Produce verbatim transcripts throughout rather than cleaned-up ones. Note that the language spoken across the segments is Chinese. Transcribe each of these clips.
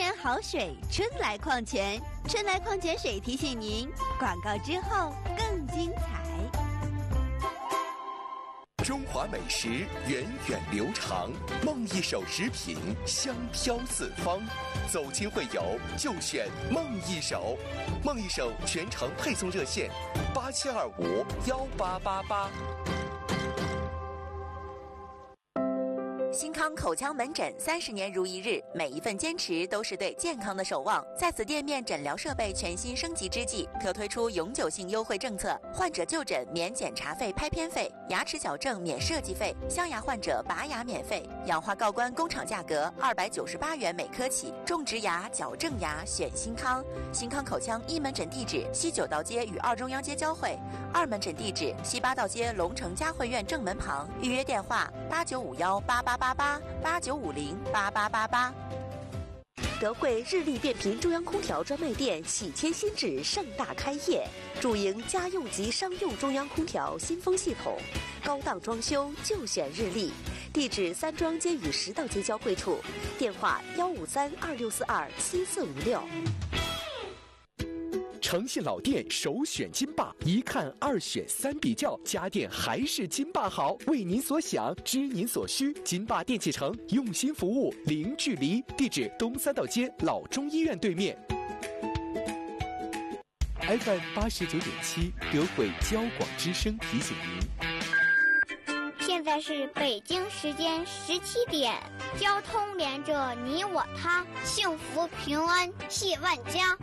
然好水春来矿泉，春来矿泉水提醒您，广告之后更精彩。 中华美食源远流长，梦一手食品香飘四方。走亲会友就选梦一手，梦一手全程配送热线八七二五幺八八八。 新康口腔门诊三十年如一日，每一份坚持都是对健康的守望。在此店面诊疗设备全新升级之际，特推出永久性优惠政策：患者就诊免检查费、拍片费；牙齿矫正免设计费；镶牙患者拔牙免费；氧化告关工厂价格二百九十八元每颗起。种植牙、矫正牙选新康。新康口腔一门诊地址：西九道街与二中央街交汇；二门诊地址：西八道街龙城嘉汇苑正门旁。预约电话：八九五幺八八八八八九五零八八八八。 德惠日立变频中央空调专卖店喜迁新址盛大开业，主营家用及商用中央空调新风系统，高档装修就选日立。地址三庄街与十道街交汇处，电话幺五三二六四二七四五六。 诚信老店首选金霸，一看二选三比较，家电还是金霸好。为您所想，知您所需，金霸电器城用心服务，零距离。地址东三道街老中医院对面。F M 八十九点七，德惠交广之声提醒您， 现在是北京时间十七点，交通连着你我他，幸福平安系万家。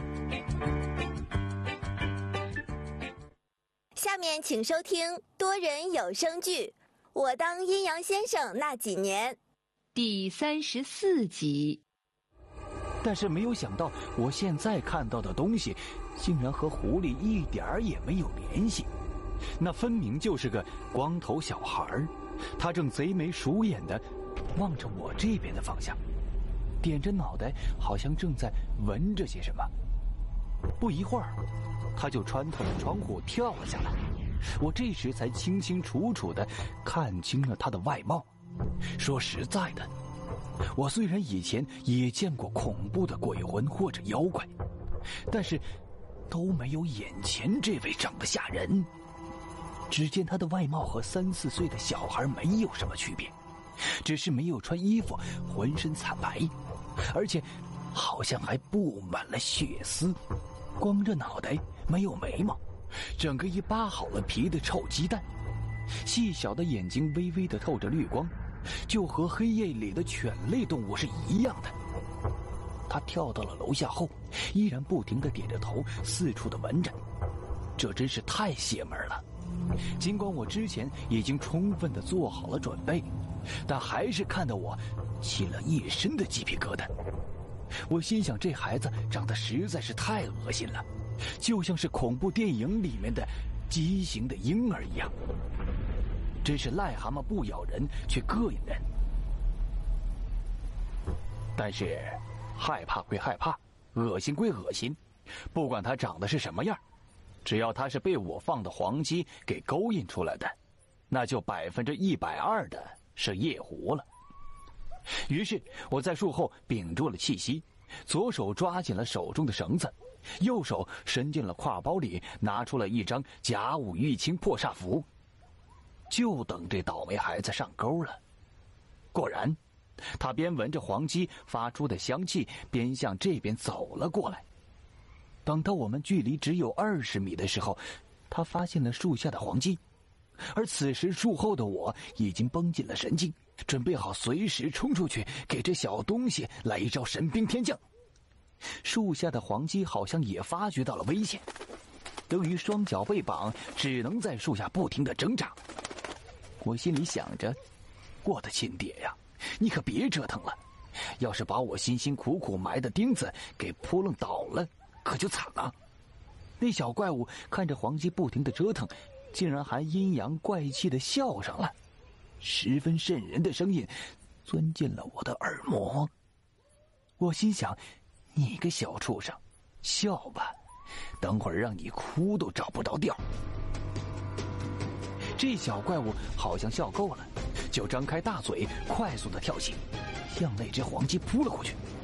下面请收听多人有声剧《我当阴阳先生那几年》 第三十四集。 但是没有想到，我现在看到的东西竟然和狐狸一点儿也没有联系。那分明就是个光头小孩儿，他正贼眉鼠眼地望着我这边的方向，点着脑袋，好像正在闻着些什么。不一会儿，他就穿透了窗户跳了下来。我这时才清清楚楚地看清了他的外貌。说实在的，我虽然以前也见过恐怖的鬼魂或者妖怪，但是都没有眼前这位长得吓人。只见他的外貌和三四岁的小孩没有什么区别，只是没有穿衣服，浑身惨白，而且好像还布满了血丝。光着脑袋，没有眉毛，整个一扒好了皮的臭鸡蛋，细小的眼睛微微的透着绿光，就和黑夜里的犬类动物是一样的。他跳到了楼下后，依然不停地点着头，四处的闻着，这真是太邪门了。尽管我之前已经充分地做好了准备，但还是看得我起了一身的鸡皮疙瘩。我心想，这孩子长得实在是太恶心了，就像是恐怖电影里面的畸形的婴儿一样，真是癞蛤蟆不咬人，却膈应人。但是害怕归害怕，恶心归恶心，不管他长得是什么样，只要他是被我放的黄鸡给勾引出来的，那就百分之一百二的是夜狐了。于是我在树后屏住了气息，左手抓紧了手中的绳子，右手伸进了挎包里，拿出了一张甲午玉清破煞符，就等这倒霉孩子上钩了。果然，他边闻着黄鸡发出的香气，边向这边走了过来。等到我们距离只有二十米的时候，他发现了树下的黄鸡，而此时树后的我已经绷紧了神经，准备好随时冲出去给这小东西来一招神兵天降。树下的黄鸡好像也发觉到了危险，由于双脚被绑，只能在树下不停地挣扎。我心里想着，我的亲爹呀，你可别折腾了，要是把我辛辛苦苦埋的钉子给扑棱倒了，可就惨了。那小怪物看着黄鸡不停地折腾，竟然还阴阳怪气地笑上了，十分瘆人的声音钻进了我的耳膜。我心想，你个小畜生，笑吧，等会儿让你哭都找不着调。这小怪物好像笑够了，就张开大嘴，快速地跳起，向那只黄鸡扑了过去。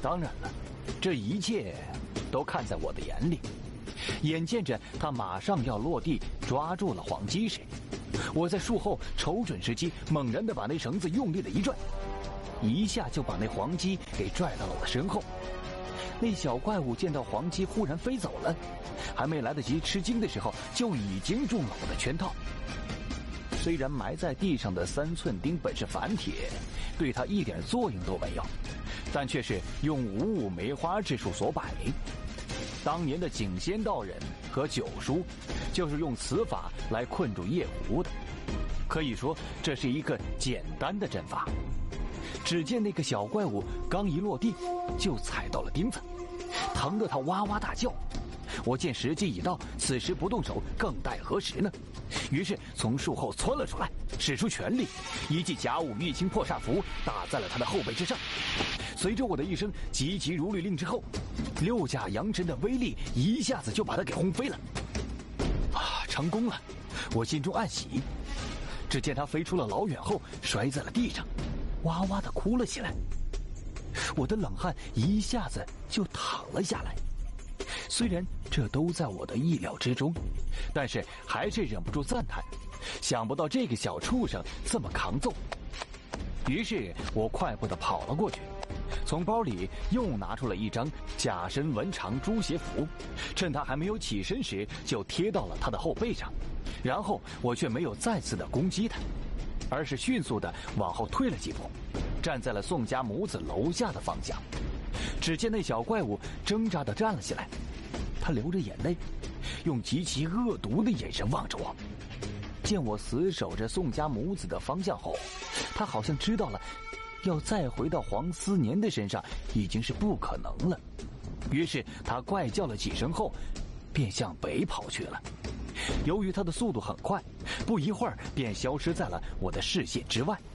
当然了，这一切都看在我的眼里。眼见着他马上要落地抓住了黄鸡时，我在树后瞅准时机，猛然地把那绳子用力的一拽，一下就把那黄鸡给拽到了我的身后。那小怪物见到黄鸡忽然飞走了，还没来得及吃惊的时候，就已经中了我的圈套。虽然埋在地上的三寸钉本是反铁，对它一点作用都没有，但却是用五五梅花之术所摆。当年的景仙道人和九叔就是用此法来困住夜狐的，可以说这是一个简单的阵法。只见那个小怪物刚一落地就踩到了钉子，疼得他哇哇大叫。我见时机已到，此时不动手更待何时呢？于是从树后窜了出来，使出全力，一记甲午玉清破煞符打在了他的后背之上。随着我的一声急急如律令之后，六甲阳针的威力一下子就把他给轰飞了。啊，成功了！我心中暗喜。只见他飞出了老远后，摔在了地上，哇哇地哭了起来。我的冷汗一下子就淌了下来。虽然这都在我的意料之中，但是还是忍不住赞叹，想不到这个小畜生这么抗揍。于是我快步地跑了过去，从包里又拿出了一张甲申文长朱邪符，趁他还没有起身时就贴到了他的后背上。然后我却没有再次的攻击他，而是迅速地往后退了几步，站在了宋家母子楼下的方向。只见那小怪物挣扎地站了起来，他流着眼泪，用极其恶毒的眼神望着我。见我死守着宋家母子的方向后，他好像知道了要再回到黄思年的身上已经是不可能了，于是他怪叫了几声后便向北跑去了。由于他的速度很快，不一会儿便消失在了我的视线之外。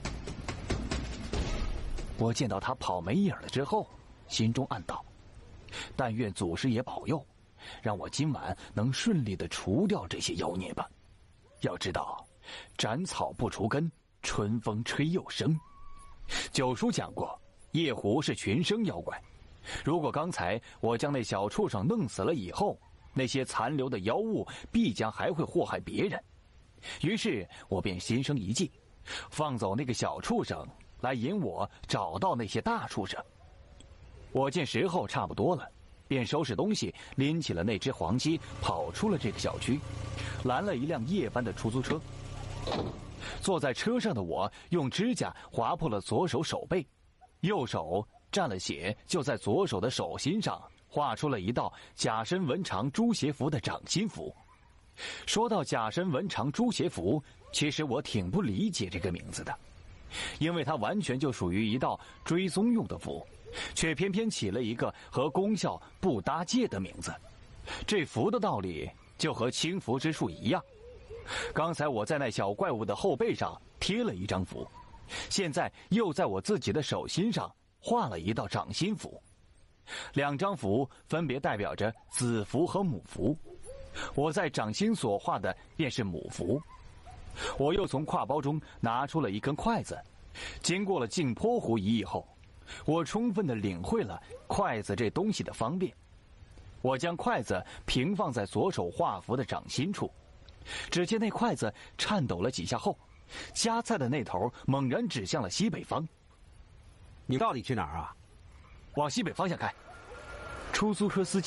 我见到他跑没影了之后，心中暗道，但愿祖师爷保佑，让我今晚能顺利地除掉这些妖孽吧。要知道，斩草不除根，春风吹又生。九叔讲过，夜狐是群生妖怪，如果刚才我将那小畜生弄死了以后，那些残留的妖物必将还会祸害别人。于是我便心生一计，放走那个小畜生，来引我找到那些大畜生。我见时候差不多了，便收拾东西，拎起了那只黄鸡，跑出了这个小区，拦了一辆夜班的出租车。坐在车上的我用指甲划破了左手手背，右手沾了血，就在左手的手心上画出了一道甲申文长朱邪符的掌心符。说到甲申文长朱邪符，其实我挺不理解这个名字的，因为它完全就属于一道追踪用的符，却偏偏起了一个和功效不搭界的名字。这符的道理就和轻符之术一样，刚才我在那小怪物的后背上贴了一张符，现在又在我自己的手心上画了一道掌心符。两张符分别代表着子符和母符，我在掌心所画的便是母符。我又从挎包中拿出了一根筷子，经过了镜波壶仪以后，我充分地领会了筷子这东西的方便。我将筷子平放在左手画符的掌心处，只见那筷子颤抖了几下后，夹菜的那头猛然指向了西北方。 你到底去哪儿啊？ 往西北方向开。出租车司机